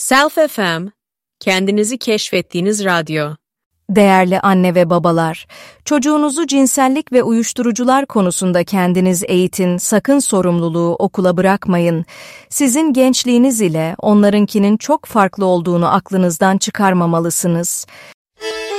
Self FM, kendinizi keşfettiğiniz radyo. Değerli anne ve babalar, çocuğunuzu cinsellik ve uyuşturucular konusunda kendiniz eğitin, sakın sorumluluğu okula bırakmayın. Sizin gençliğiniz ile onlarınkinin çok farklı olduğunu aklınızdan çıkarmamalısınız.